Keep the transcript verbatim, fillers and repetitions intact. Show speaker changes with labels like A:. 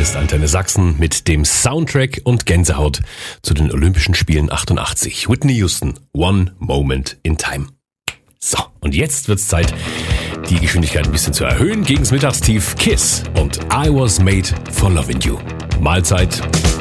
A: ist Antenne Sachsen mit dem Soundtrack und Gänsehaut zu den Olympischen Spielen achtundachtzig. Whitney Houston, One Moment in Time. So, und jetzt wird's Zeit, die Geschwindigkeit ein bisschen zu erhöhen. Gegens Mittagstief Kiss und I Was Made for Loving You. Mahlzeit.